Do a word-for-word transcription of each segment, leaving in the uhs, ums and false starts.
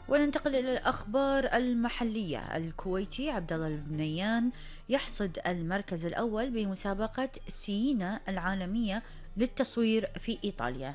وننتقل إلى الأخبار المحلية. الكويتي عبد الله البنيان يحصد المركز الأول بمسابقة سيينا العالمية للتصوير في إيطاليا.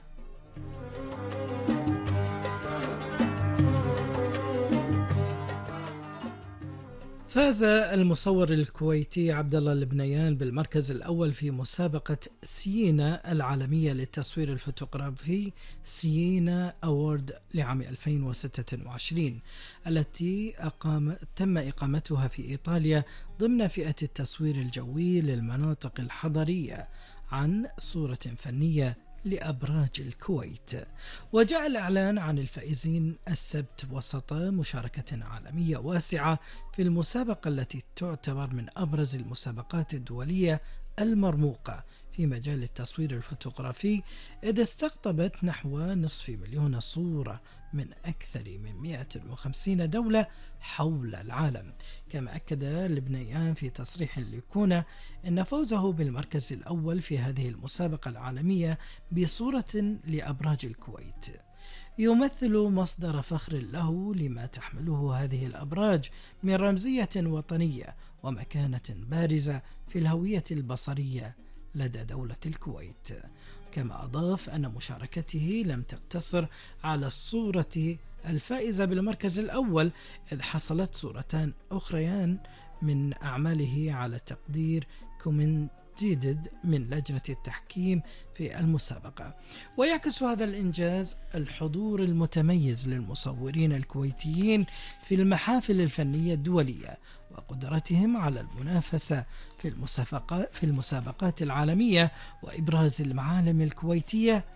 فاز المصور الكويتي عبد الله البنيان بالمركز الأول في مسابقة سيينا العالمية للتصوير الفوتوغرافي سيينا أورد لعام ألفين وستة وعشرين، التي أقام تم إقامتها في إيطاليا ضمن فئة التصوير الجوي للمناطق الحضرية عن صورة فنية لأبراج الكويت. وجاء الإعلان عن الفائزين السبت وسط مشاركة عالمية واسعة في المسابقة التي تعتبر من أبرز المسابقات الدولية المرموقة في مجال التصوير الفوتوغرافي، إذ استقطبت نحو نصف مليون صورة من أكثر من مئة وخمسين دولة حول العالم. كما أكد البنيان في تصريح لكونا أن فوزه بالمركز الأول في هذه المسابقة العالمية بصورة لأبراج الكويت يمثل مصدر فخر له لما تحمله هذه الأبراج من رمزية وطنية ومكانة بارزة في الهوية البصرية لدى دولة الكويت. كما أضاف أن مشاركته لم تقتصر على الصورة الفائزة بالمركز الأول، إذ حصلت صورتان أخريان من أعماله على تقدير كومنتيدد من لجنة التحكيم في المسابقة. ويعكس هذا الإنجاز الحضور المتميز للمصورين الكويتيين في المحافل الفنية الدولية وقدرتهم على المنافسة في المسابقات في المسابقات العالمية وإبراز المعالم الكويتية